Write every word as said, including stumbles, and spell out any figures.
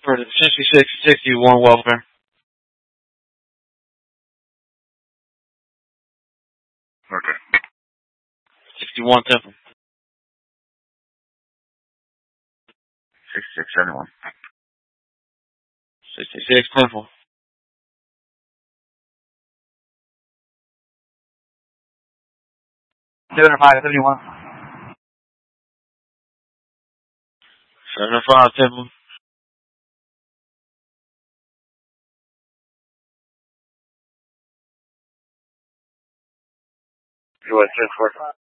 For the sixty-six sixty-one welfare. Okay. sixty-one Temple. sixty-six seventy-one. sixty-six Temple. seventy-five seventy-one. seventy-five Temple. You want ten four?